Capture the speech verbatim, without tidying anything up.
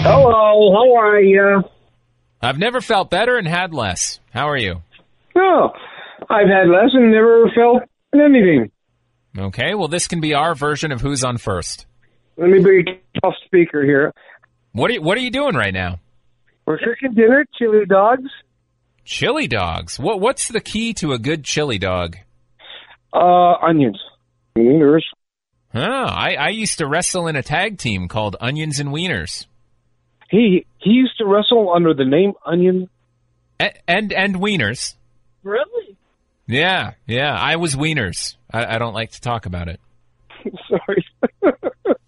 Hello, how are you? I've never felt better and had less. How are you? Oh, I've had less and never felt anything. Okay, well, this can be our version of Who's on First. Let me be a tough speaker here. What are you, what are you doing right now? We're cooking dinner, chili dogs. Chili dogs? What What's the key to a good chili dog? Uh, onions. Wieners. Oh, I, I used to wrestle in a tag team called Onions and Wieners. He he used to wrestle under the name Onion. A- and and Wieners. Really? Yeah, yeah. I was Wieners. I, I don't like to talk about it. Sorry.